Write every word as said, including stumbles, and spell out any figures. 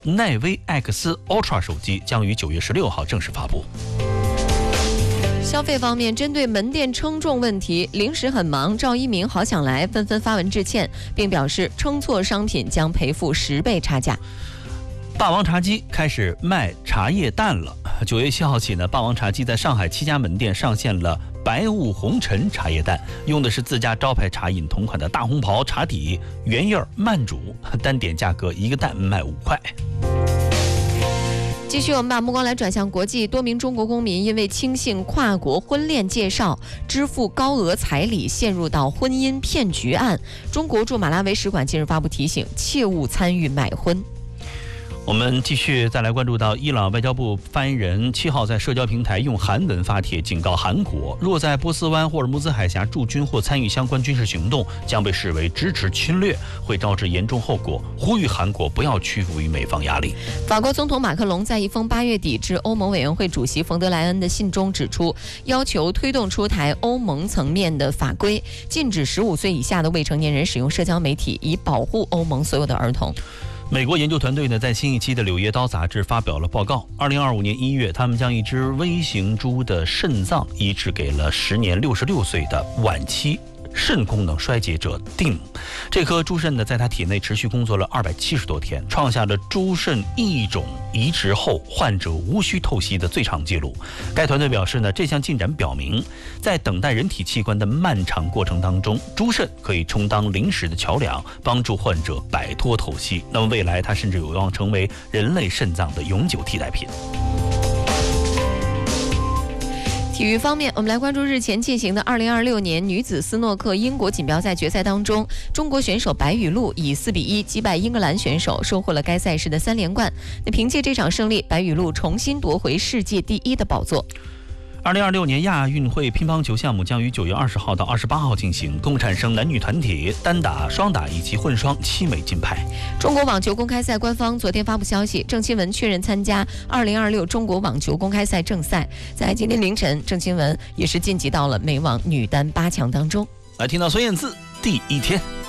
奈威 X Ultra 手机将于九月十六号正式发布。 消费方面，针对门店称重问题，零食很忙、赵一鸣、好想来纷纷发文致歉，并表示称错商品将赔付十倍差价。 霸王茶姬开始卖茶叶蛋了。九月七号起呢，霸王茶姬在上海七家门店上线了白雾红尘茶叶蛋，用的是自家招牌茶饮同款的大红袍茶底，原叶慢煮，单点价格一个蛋卖五块。 继续，我们把目光来转向国际。多名中国公民因为轻信跨国婚恋介绍，支付高额彩礼，陷入到婚姻骗局案。中国驻马拉维使馆近日发布提醒，切勿参与买婚。 我们继续再来关注到，伊朗外交部发言人七号在社交平台用韩文发帖警告韩国，若在波斯湾霍尔木兹海峡驻军或参与相关军事行动，将被视为支持侵略，会招致严重后果，呼吁韩国不要屈服于美方压力。 法国总统马克龙在一封八月底致欧盟委员会主席冯德莱恩的信中指出，要求推动出台欧盟层面的法规，禁止十五岁以下的未成年人使用社交媒体，以保护欧盟所有的儿童。 美国研究团队呢，在新一期的《柳叶刀》杂志发表了报告。二零二五年一月，他们将一只微型猪的肾脏移植给了时年六十六岁的晚期肾功能衰竭者丁姆。这颗猪肾呢，在他体内持续工作了二百七十多天，创下了猪肾异种移植后患者无需透析的最长记录。该团队表示呢，这项进展表明，在等待人体器官的漫长过程当中，猪肾可以充当临时的桥梁，帮助患者摆脱透析。那么未来，它甚至有望成为人类肾脏的永久替代品。 体育方面，我们来关注日前进行的二零二六年女子斯诺克英国锦标赛决赛当中，中国选手白雨露以四比一击败英格兰选手，收获了该赛事的三连冠。那凭借这场胜利，白雨露重新夺回世界第一的宝座。 二零二六年亚运会乒乓球项目将于九月二十号到二十八号进行，共产生男女团体、单打、双打以及混双七枚金牌。 中国网球公开赛官方昨天发布消息，郑钦文确认参加二零二六中国网球公开赛正赛。在今天凌晨，郑钦文也是晋级到了美网女单八强当中。 来听到孙燕姿第一天。